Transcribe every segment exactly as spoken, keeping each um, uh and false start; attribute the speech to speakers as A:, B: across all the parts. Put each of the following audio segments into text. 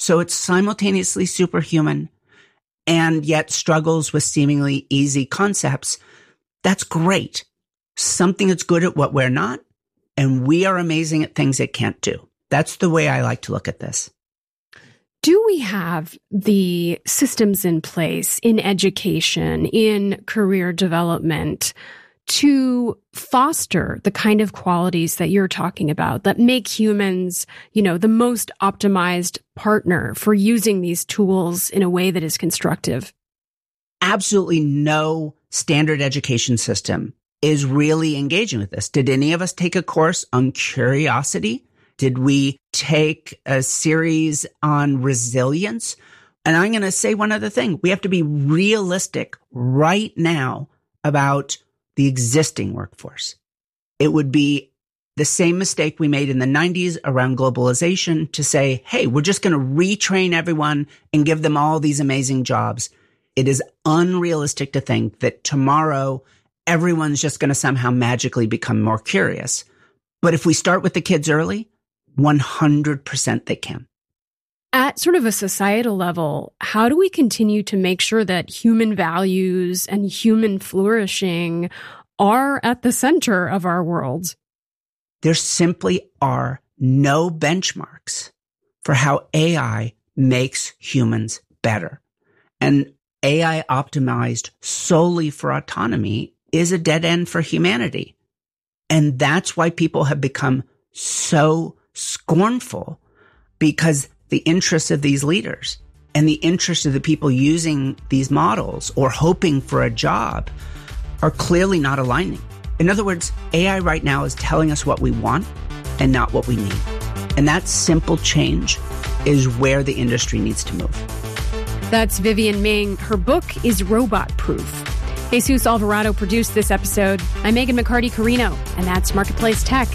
A: So it's simultaneously superhuman and yet struggles with seemingly easy concepts. That's great. Something that's good at what we're not, and we are amazing at things it can't do. That's the way I like to look at this.
B: Do we have the systems in place in education, in career development, to foster the kind of qualities that you're talking about that make humans, you know, the most optimized partner for using these tools in a way that is constructive?
A: Absolutely no standard education system is really engaging with this. Did any of us take a course on curiosity? Did we take a series on resilience? And I'm going to say one other thing. We have to be realistic right now about the existing workforce. It would be the same mistake we made in the nineties around globalization to say, hey, we're just going to retrain everyone and give them all these amazing jobs. It is unrealistic to think that tomorrow everyone's just going to somehow magically become more curious. But if we start with the kids early, one hundred percent they can.
B: At sort of a societal level, how do we continue to make sure that human values and human flourishing are at the center of our world?
A: There simply are no benchmarks for how A I makes humans better. And A I optimized solely for autonomy is a dead end for humanity. And that's why people have become so scornful, because the interests of these leaders and the interests of the people using these models or hoping for a job are clearly not aligning. In other words, A I right now is telling us what we want and not what we need. And that simple change is where the industry needs to move.
B: That's Vivian Ming. Her book is Robot Proof. Jesus Alvarado produced this episode. I'm Megan McCarty-Carino, and that's Marketplace Tech.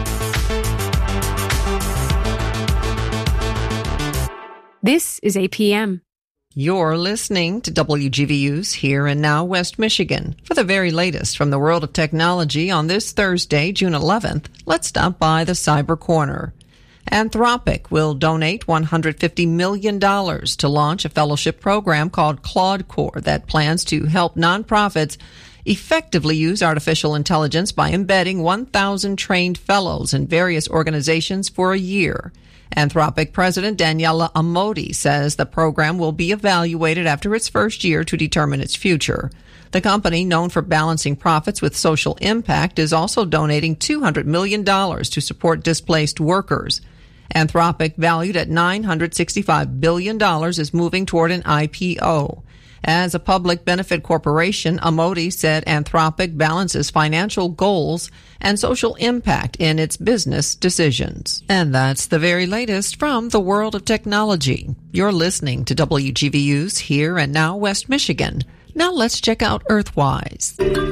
B: This is A P M.
C: You're listening to W G V U's Here and Now West Michigan. For the very latest from the world of technology on this Thursday, June eleventh, let's stop by the Cyber Corner. Anthropic will donate one hundred fifty million dollars to launch a fellowship program called Claude Core that plans to help nonprofits effectively use artificial intelligence by embedding one thousand trained fellows in various organizations for a year. Anthropic President Daniela Amodi says the program will be evaluated after its first year to determine its future. The company, known for balancing profits with social impact, is also donating two hundred million dollars to support displaced workers. Anthropic, valued at nine hundred sixty-five billion dollars, is moving toward an I P O. As a public benefit corporation, Amodi said Anthropic balances financial goals and social impact in its business decisions. And that's the very latest from the world of technology. You're listening to W G V U's Here and Now West Michigan. Now let's check out Earthwise.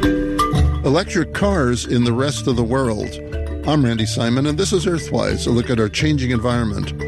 D: Electric cars in the rest of the world. I'm Randy Simon, and this is Earthwise, a look at our changing environment.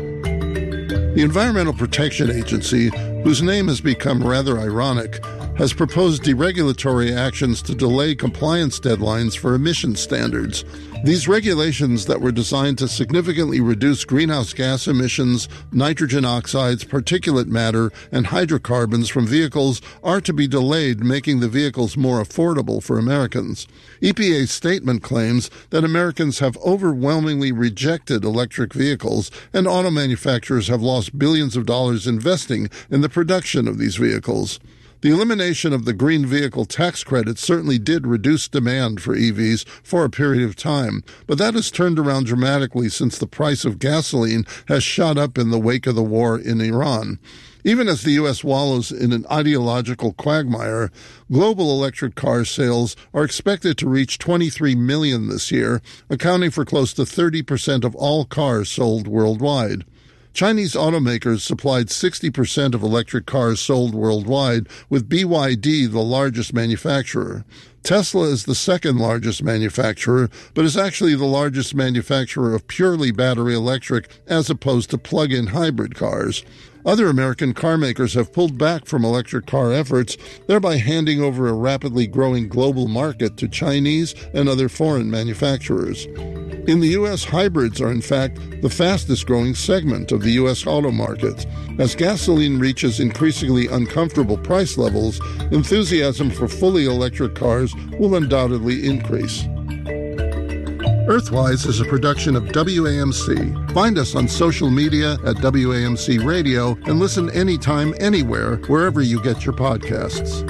D: The Environmental Protection Agency, whose name has become rather ironic, has proposed deregulatory actions to delay compliance deadlines for emission standards. These regulations that were designed to significantly reduce greenhouse gas emissions, nitrogen oxides, particulate matter, and hydrocarbons from vehicles are to be delayed, making the vehicles more affordable for Americans. E P A's statement claims that Americans have overwhelmingly rejected electric vehicles, and auto manufacturers have lost billions of dollars investing in the production of these vehicles. The elimination of the green vehicle tax credit certainly did reduce demand for E Vs for a period of time, but that has turned around dramatically since the price of gasoline has shot up in the wake of the war in Iran. Even as the U S wallows in an ideological quagmire, global electric car sales are expected to reach twenty-three million this year, accounting for close to thirty percent of all cars sold worldwide. Chinese automakers supplied sixty percent of electric cars sold worldwide, with B Y D the largest manufacturer. Tesla is the second largest manufacturer, but is actually the largest manufacturer of purely battery electric as opposed to plug-in hybrid cars. Other American car makers have pulled back from electric car efforts, thereby handing over a rapidly growing global market to Chinese and other foreign manufacturers. In the U S, hybrids are in fact the fastest growing segment of the U S auto market. As gasoline reaches increasingly uncomfortable price levels, enthusiasm for fully electric cars will undoubtedly increase. Earthwise is a production of W A M C. Find us on social media at W A M C Radio and listen anytime, anywhere, wherever you get your podcasts.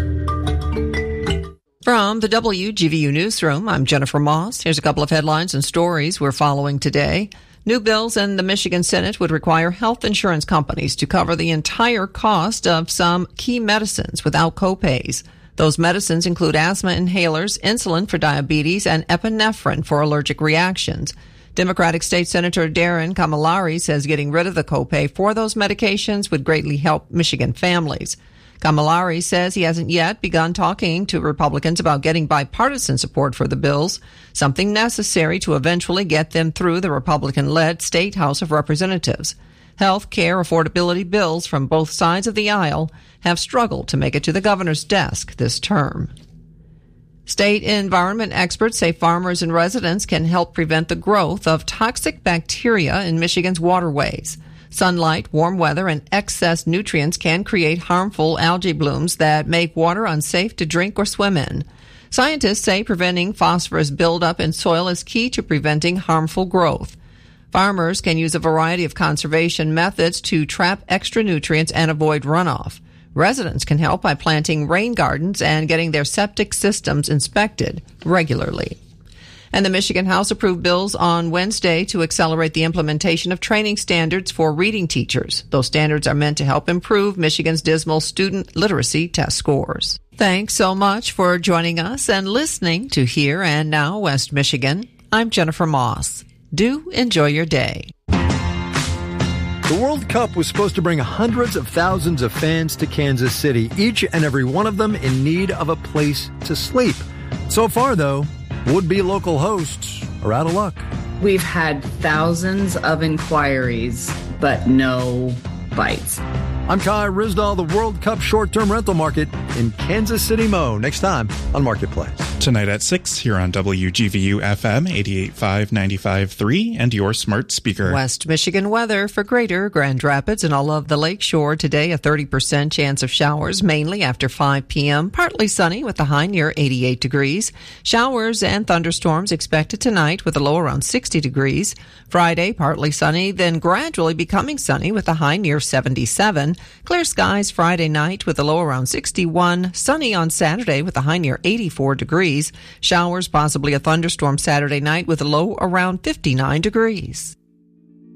C: From the W G V U Newsroom, I'm Jennifer Moss. Here's a couple of headlines and stories we're following today. New bills in the Michigan Senate would require health insurance companies to cover the entire cost of some key medicines without copays. Those medicines include asthma inhalers, insulin for diabetes, and epinephrine for allergic reactions. Democratic State Senator Darren Kamilari says getting rid of the copay for those medications would greatly help Michigan families. Kamilari says he hasn't yet begun talking to Republicans about getting bipartisan support for the bills, something necessary to eventually get them through the Republican-led State House of Representatives. Health care affordability bills from both sides of the aisle have struggled to make it to the governor's desk this term. State environment experts say farmers and residents can help prevent the growth of toxic bacteria in Michigan's waterways. Sunlight, warm weather, and excess nutrients can create harmful algae blooms that make water unsafe to drink or swim in. Scientists say preventing phosphorus buildup in soil is key to preventing harmful growth. Farmers can use a variety of conservation methods to trap extra nutrients and avoid runoff. Residents can help by planting rain gardens and getting their septic systems inspected regularly. And the Michigan House approved bills on Wednesday to accelerate the implementation of training standards for reading teachers. Those standards are meant to help improve Michigan's dismal student literacy test scores. Thanks so much for joining us and listening to Here and Now West Michigan. I'm Jennifer Moss. Do enjoy your day.
E: The World Cup was supposed to bring hundreds of thousands of fans to Kansas City, each and every one of them in need of a place to sleep. So far, though, would-be local hosts are out of luck.
F: We've had thousands of inquiries, but no bites.
E: I'm Kai Rizdal, the World Cup short-term rental market in Kansas City, Mo. Next time on Marketplace.
G: Tonight at six here on W G V U F M eighty-eight point five, ninety-five point three and your smart speaker.
C: West Michigan weather for Greater Grand Rapids and all of the Lakeshore. Today, a thirty percent chance of showers, mainly after five p.m. Partly sunny with a high near eighty-eight degrees. Showers and thunderstorms expected tonight with a low around sixty degrees. Friday, partly sunny, then gradually becoming sunny with a high near seventy-seven. Clear skies Friday night with a low around sixty-one. Sunny on Saturday with a high near eighty-four degrees. Showers, possibly a thunderstorm Saturday night with a low around fifty-nine degrees.